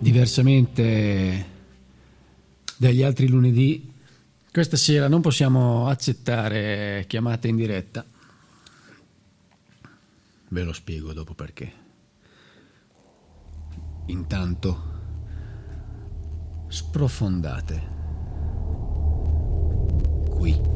Diversamente dagli altri lunedì, questa sera non possiamo accettare chiamate in diretta. Ve lo spiego dopo perché. Intanto sprofondate qui.